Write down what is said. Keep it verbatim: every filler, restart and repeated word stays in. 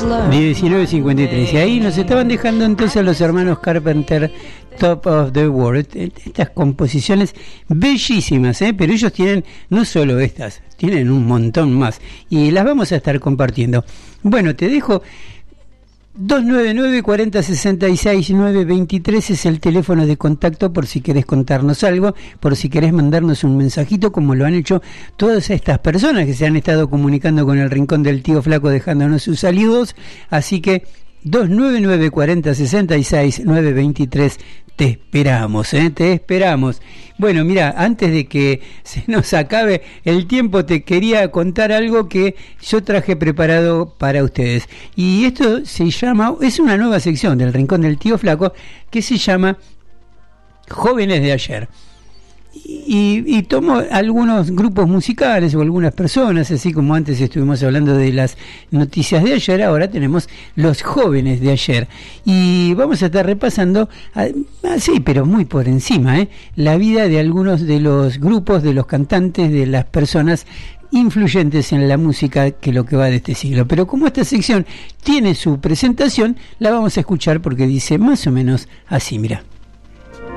diecinueve cincuenta y tres. Y ahí nos estaban dejando entonces los hermanos Carpenter, Top of the World. Estas composiciones bellísimas, ¿eh? Pero ellos tienen no solo estas, tienen un montón más. Y las vamos a estar compartiendo. Bueno, te dejo. dos nueve nueve, cuatro cero, seis seis, nueve dos tres es el teléfono de contacto por si querés contarnos algo, por si querés mandarnos un mensajito, como lo han hecho todas estas personas que se han estado comunicando con el Rincón del Tío Flaco dejándonos sus saludos. Así que dos nueve nueve, cuatro cero, seis seis, nueve dos tres, te esperamos, ¿eh? Te esperamos. Bueno, mira, antes de que se nos acabe el tiempo, te quería contar algo que yo traje preparado para ustedes. Y esto se llama, es una nueva sección del Rincón del Tío Flaco que se llama Jóvenes de Ayer. Y, y tomo algunos grupos musicales o algunas personas, así como antes estuvimos hablando de las noticias de ayer, ahora tenemos los jóvenes de ayer. Y vamos a estar repasando, así, pero muy por encima, ¿eh? la vida de algunos de los grupos, de los cantantes, de las personas influyentes en la música que lo que va de este siglo. Pero como esta sección tiene su presentación, la vamos a escuchar porque dice más o menos así, mira.